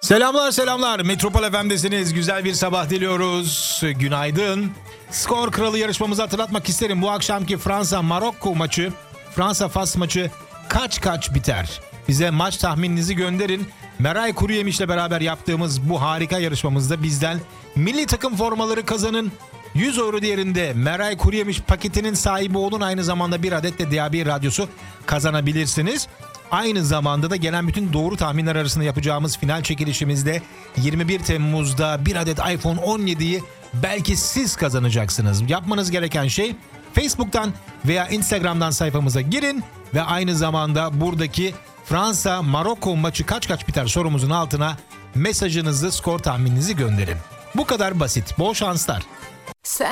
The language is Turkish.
Selamlar selamlar. Metropol FM'desiniz. Güzel bir sabah diliyoruz. Günaydın. Skor Kralı yarışmamızı hatırlatmak isterim. Bu akşamki Fransa-Marokko maçı, Fransa-Fas maçı kaç biter? Bize maç tahmininizi gönderin. Meray Kuruyemiş'le beraber yaptığımız bu harika yarışmamızda bizden milli takım formaları kazanın. 100 euro değerinde Meray Kuruyemiş paketinin sahibi olun. Aynı zamanda bir adet de DAB radyosu kazanabilirsiniz. Aynı zamanda da gelen bütün doğru tahminler arasında yapacağımız final çekilişimizde 21 Temmuz'da bir adet iPhone 17'yi belki siz kazanacaksınız. Yapmanız gereken şey Facebook'tan veya Instagram'dan sayfamıza girin ve aynı zamanda buradaki Fransa-Marokko maçı kaç biter sorumuzun altına mesajınızı, skor tahmininizi gönderin. Bu kadar basit. Bol şanslar.